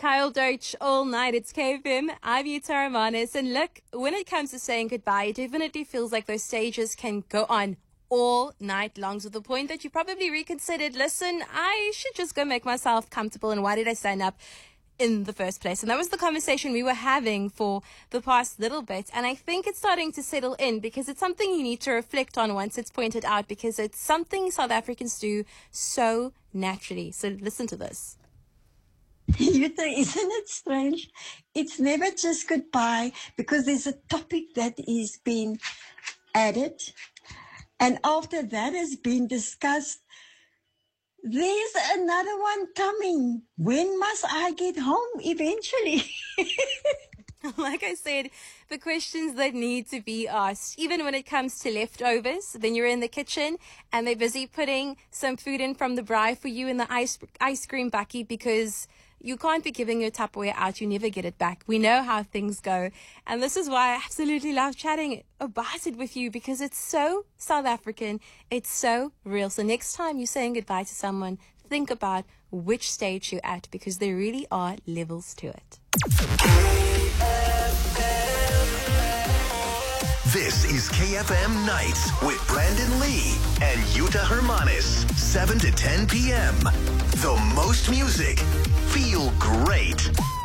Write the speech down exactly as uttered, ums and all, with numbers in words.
Kyle Deutsch all night. It's K F M. I'm Yuta Romanis. And look, when it comes to saying goodbye, it definitely feels like those stages can go on all night long, to the point that you probably reconsidered, listen, I should just go make myself comfortable, and why did I sign up in the first place? And that was the conversation we were having for the past little bit, and I think it's starting to settle in, because it's something you need to reflect on once it's pointed out, because it's something South Africans do so naturally. So listen to this. You think, isn't it strange? It's never just goodbye, because there's a topic that is being added, and after that has been discussed, there's another one coming. When must I get home eventually? Like I said, the questions that need to be asked, even when it comes to leftovers, then you're in the kitchen and they're busy putting some food in from the braai for you in the ice ice cream bucket, because you can't be giving your Tupperware out. You never get it back. We know how things go. And this is why I absolutely love chatting about it with you, because it's so South African. It's so real. So next time you're saying goodbye to someone, think about which stage you're at, because there really are levels to it. This is K F M Nights with Brandon Lee and Yuta Hermanis, seven to ten p.m. The most music. Feel great.